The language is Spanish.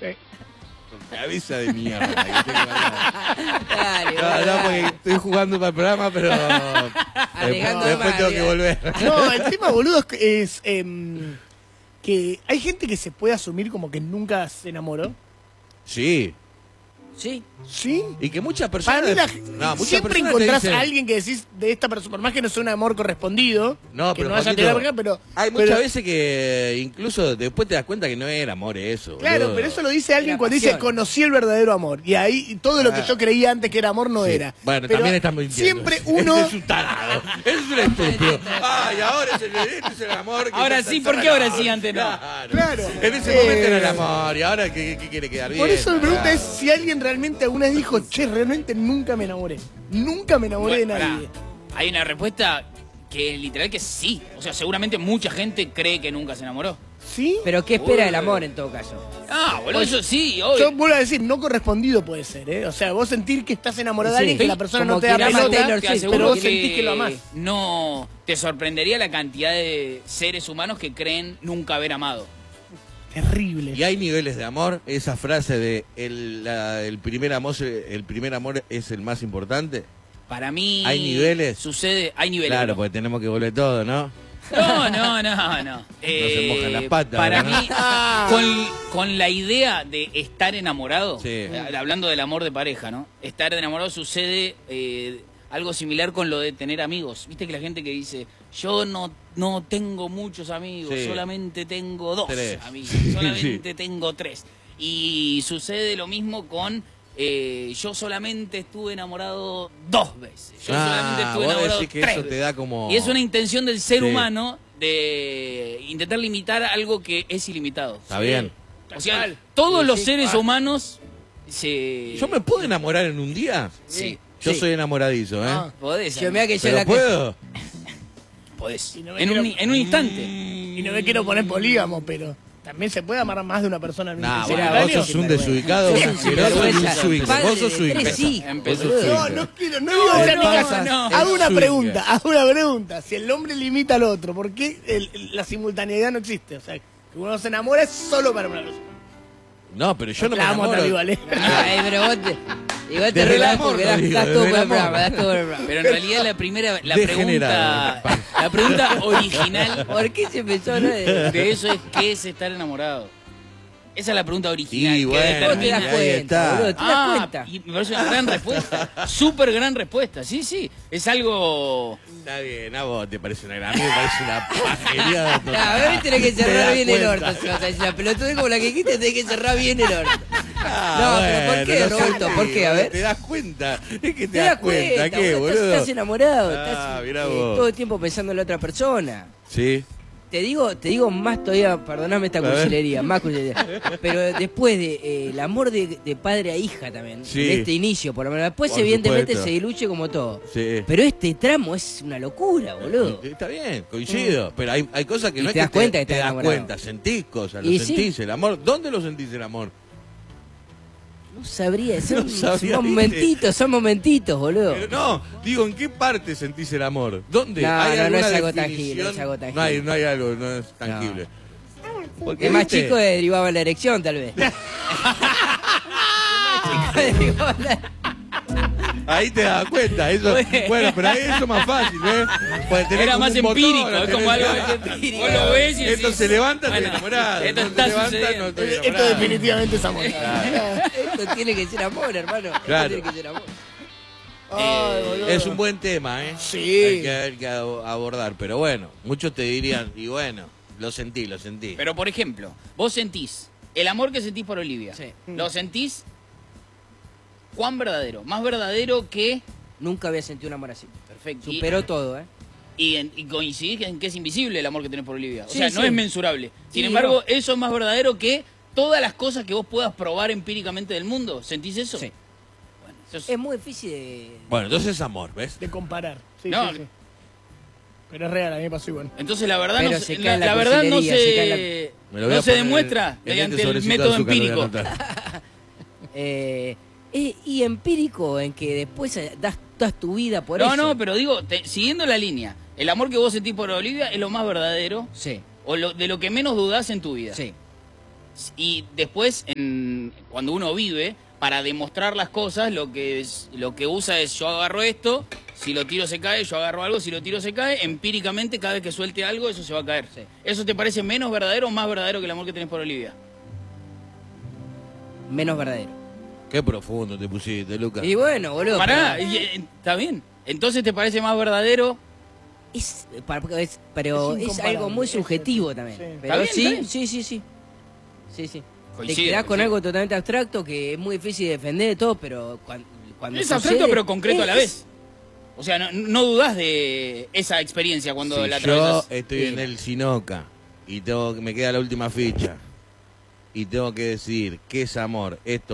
Sí. Cabeza de mierda. Que tengo Dale, no, porque estoy jugando para el programa, pero Alejandro después tengo que María. volver. No, el tema, boludo, es que hay gente que se puede asumir como que nunca se enamoró. Sí. Sí. ¿Sí? Y que muchas Para personas... mí muchas siempre personas encontrás te dicen- a alguien que decís de esta persona, por más que no sea un amor correspondido, No, que pero no haya Paquito, tenido pareja, pero... hay muchas pero- veces que incluso después te das cuenta que no era amor eso. Claro, boludo. pero eso lo dice alguien Era cuando dice pasión. conocí el verdadero amor. Y ahí todo lo que yo creía antes que era amor no Sí. era. Bueno, Pero también están mintiendo. siempre uno... Ese es un tarado. Ese es un estúpido. Ay, ahora este es el amor. que Ahora ya sí, está ¿por qué ahora cerrado. sí, antes no? Claro. En ese momento era el amor. Y ahora, ¿qué quiere quedar bien? Por eso mi pregunta Claro. es si alguien realmente alguna vez dijo, che, realmente nunca me enamoré. Nunca me enamoré de Bueno, nadie. pará. Hay una respuesta que literal que sí. O sea, seguramente mucha gente cree que nunca se enamoró. ¿Sí? Pero ¿qué espera el amor en todo caso? Ah, boludo, eso sí, Yo obvio. vuelvo a decir, no correspondido puede ser, ¿eh? O sea, vos sentir que estás enamorado de Sí. alguien, que la persona Como no te da que ama pelota, Taylor Te Swift, aseguro pero vos que sentís que lo amás. No, te sorprendería la cantidad de seres humanos que creen nunca haber amado. Terrible. Y hay niveles de amor. Esa frase de el primer amor es el más importante. Para mí... ¿Hay niveles? Hay niveles. Claro, bro. porque tenemos que volver todo, ¿no? No. se mojan las patas, Para ¿verdad? mí, con la idea de estar enamorado, Sí. hablando del amor de pareja, ¿no? Estar enamorado sucede algo similar con lo de tener amigos. Viste que la gente que dice, yo no tengo muchos amigos, Sí. solamente tengo 2 3. amigos, solamente tengo 3. Y sucede lo mismo con... yo solamente estuve enamorado 2 veces. Yo solamente estuve vos enamorado decís que 3 eso te veces. da como... Y es una intención del ser Sí. humano de intentar limitar algo que es ilimitado. Está bien. O sea, Tal cual. todos Sí, los sí. seres humanos se... ¿Yo me puedo enamorar en un día? Sí. Yo Sí. soy enamoradizo, ¿eh? Ah. Podés. Yo me que yo ¿Pero la puedo? Podés. Y no me En quiero- un instante. Y no me quiero poner polígamo, pero también se puede amar más de una persona al mismo Nah, tiempo. vos ¿Simultáneo? sos un desubicado, un asqueroso y un Vergüenza. suico. Padre Vos sos de suico. 3 hijos, Empezó. boludo. No, no quiero, no digo que sea mi no, casa. no. Hago una Es pregunta, suya. hago una pregunta. Si el hombre limita al otro, ¿por qué la simultaneidad no existe? O sea, que uno se enamora es solo para una persona. No, pero yo no me La amo, enamoro. tal igual, ¿eh? Ay, pero vos te... Igual te Desde el relajas amor, porque lo das digo, todo desde por el el amor. programa, das todo por el programa. Pero en realidad la Degenerado. pregunta original ¿Por qué se empezó a hablar de...? de eso es ¿qué es estar enamorado? Esa es la pregunta original. Y que bueno, Vos te das ahí cuenta, está. boludo, te das cuenta. Y me parece una gran respuesta. Súper gran respuesta. Sí. Es algo... Está bien, a vos te parece una gran... A mí me parece una pajería. No, a ver, tenés que Te cerrar das bien el cuenta. orto. Si vas a decir la pelotuda como la que dijiste, tenés que cerrar bien el orto. Ah, No, pero ¿por qué, no sé, Roberto? ¿Por qué? A ver. Te das cuenta. Es que te Te das das cuenta, ¿Qué, boludo, boludo? estás enamorado, Ah, estás mirá vos. todo el tiempo pensando en la otra persona. Sí. Te digo más todavía, perdoname esta A ver. cursilería, más cursilería. Pero después de el amor de padre a hija también, Sí. en este inicio, por lo menos. Después, Por evidentemente, supuesto. se diluye como todo. Sí. Pero este tramo es una locura, boludo. Está bien, coincido. Pero hay cosas que Y no te es das que cuenta que te estás das enamorado. cuenta. Sentís cosas, lo Y sí. sentís, el amor. ¿Dónde lo sentís el amor? No sabría, son, No sabría, son momentitos, boludo. Pero no, digo, ¿en qué parte sentís el amor? ¿Dónde? No, ¿Hay no, no alguna es algo definición? tangible, no es algo tangible. No hay algo, no es tangible. Porque, El más ¿viste? chico derivaba la erección, tal vez. El más chico derivaba la... Ahí te das cuenta, eso, bueno, pero ahí eso es más fácil, ¿ves? Porque tenés Era como más un botón, empírico, es tenés- como algo empírico. vos lo ves y Esto decís, se levanta, bueno, estoy enamorado. esto No está se levanta, sucediendo. no estoy Esto enamorado. definitivamente es amor. Esto tiene que ser amor, hermano. Claro. Esto tiene que ser amor. Ay, boludo. Es un buen tema, ¿eh? Sí. Hay que abordar, pero bueno, muchos te dirían, y bueno, lo sentí. Pero por ejemplo, vos sentís el amor que sentís por Olivia. Sí. ¿Lo sentís cuán verdadero? Más verdadero que... Nunca había sentido un amor así. Perfecto. Superó todo, ¿eh? Y coincidís en que es invisible el amor que tenés por Olivia. O Sí, sea, no sí. es mensurable. Sin Sí, embargo, no. eso es más verdadero que todas las cosas que vos puedas probar empíricamente del mundo. ¿Sentís eso? Sí. Bueno, eso es- Es muy difícil de... Bueno, entonces es amor, ¿ves? De comparar. Sí, No. sí. Pero es real, a mí me pasó igual. Entonces la verdad Pero no se se, cae en la la verdad no cursilería, se cae en se, Me lo voy no a se poner demuestra en mediante este el sobrecito método de azúcar, lo voy a empírico. anotar. Y empírico en que después das tu vida por No, eso. no, pero digo, siguiendo la línea, el amor que vos sentís por Olivia es lo más verdadero Sí, o de lo que menos dudás en tu vida. sí. Y después, en cuando uno vive, para demostrar las cosas, lo que usa es yo agarro esto, si lo tiro se cae, yo agarro algo, si lo tiro se cae, empíricamente cada vez que suelte algo eso se va a caer. Sí. ¿Eso te parece menos verdadero o más verdadero que el amor que tenés por Olivia? Menos verdadero. Qué profundo te pusiste, Lucas. Y bueno, boludo. Pará, pero está bien. Entonces te parece más verdadero. pero Es es incomparable. algo muy subjetivo también. Sí. Pero Está bien, sí. Sí. Te Coincido, quedás con coincido. algo totalmente abstracto que es muy difícil de defender de todo, pero cuando Es abstracto sucede- pero concreto a la es- vez. O sea, no dudás de esa experiencia cuando Si la yo atravesás. estoy Sí. en el Sinoca y me queda la última ficha y tengo que decidir qué es amor, esto